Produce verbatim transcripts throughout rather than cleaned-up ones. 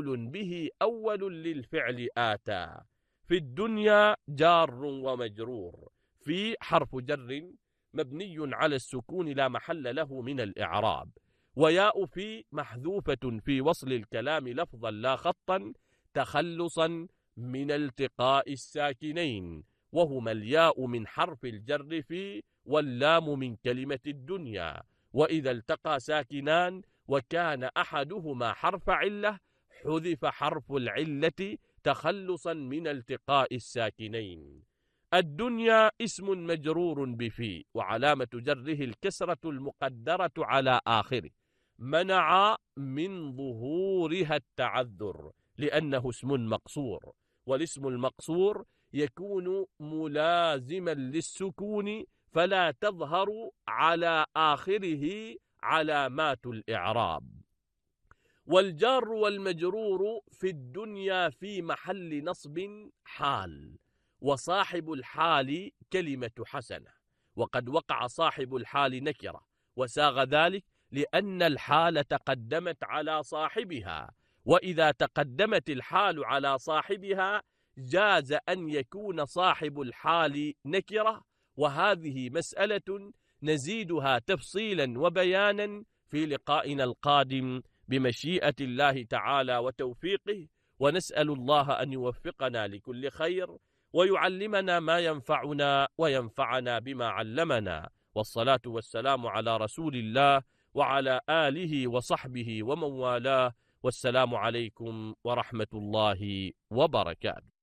مفعول به أول للفعل آتى. في الدنيا جار ومجرور، في حرف جر مبني على السكون لا محل له من الإعراب، وياء في محذوفة في وصل الكلام لفظا لا خطا تخلصا من التقاء الساكنين، وهما الياء من حرف الجر في واللام من كلمة الدنيا. وإذا التقى ساكنان وكان أحدهما حرف علة حذف حرف العلة تخلصا من التقاء الساكنين. الدنيا اسم مجرور بفي، وعلامة جره الكسرة المقدرة على آخره، منع من ظهورها التعذر لأنه اسم مقصور، والاسم المقصور يكون ملازما للسكون فلا تظهر على آخره علامات الإعراب. والجار والمجرور في الدنيا في محل نصب حال، وصاحب الحال كلمة حسنة، وقد وقع صاحب الحال نكرة، وساغ ذلك لأن الحال تقدمت على صاحبها، وإذا تقدمت الحال على صاحبها جاز أن يكون صاحب الحال نكرة، وهذه مسألة نزيدها تفصيلا وبيانا في لقائنا القادم بمشيئة الله تعالى وتوفيقه، ونسأل الله أن يوفقنا لكل خير ويعلمنا ما ينفعنا وينفعنا بما علمنا، والصلاة والسلام على رسول الله وعلى آله وصحبه ومن والاه، والسلام عليكم ورحمة الله وبركاته.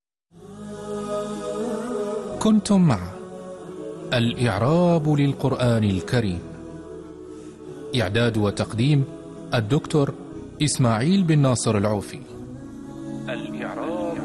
كنتم مع الإعراب للقرآن الكريم، إعداد وتقديم الدكتور إسماعيل بن ناصر العوفي. الإعراب